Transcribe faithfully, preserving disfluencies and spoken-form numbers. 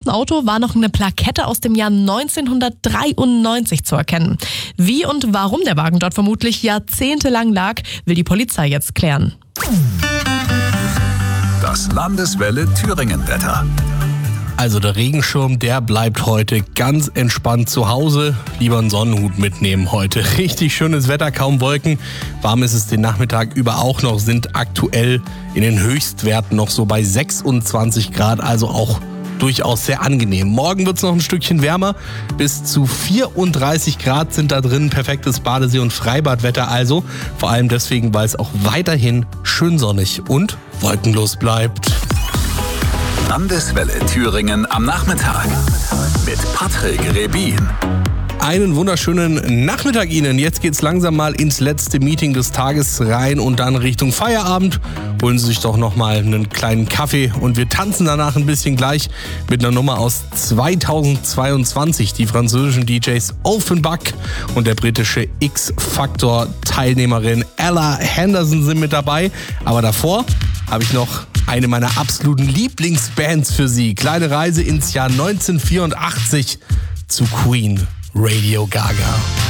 ersten Auto war noch eine Plakette aus dem Jahr neunzehnhundertdreiundneunzig zu erkennen. Wie und warum der Wagen dort vermutlich jahrzehntelang lag, will die Polizei jetzt klären. Das Landeswelle Thüringen-Wetter. Also der Regenschirm, der bleibt heute ganz entspannt zu Hause. Lieber einen Sonnenhut mitnehmen heute. Richtig schönes Wetter, kaum Wolken. Warm ist es den Nachmittag über auch noch, sind aktuell in den Höchstwerten noch so bei sechsundzwanzig Grad, also auch durchaus sehr angenehm. Morgen wird es noch ein Stückchen wärmer. Bis zu vierunddreißig Grad sind da drin. Perfektes Badesee- und Freibadwetter also. Vor allem deswegen, weil es auch weiterhin schön sonnig und wolkenlos bleibt. Landeswelle Thüringen am Nachmittag mit Patrick Rebin. Einen wunderschönen Nachmittag Ihnen. Jetzt geht's langsam mal ins letzte Meeting des Tages rein und dann Richtung Feierabend. Holen Sie sich doch noch mal einen kleinen Kaffee und wir tanzen danach ein bisschen gleich mit einer Nummer aus zweitausendzweiundzwanzig. Die französischen D Js Offenbach und der britische X-Factor-Teilnehmerin Ella Henderson sind mit dabei. Aber davor habe ich noch eine meiner absoluten Lieblingsbands für Sie. Kleine Reise ins Jahr neunzehnhundertvierundachtzig zu Queen, Radio Gaga.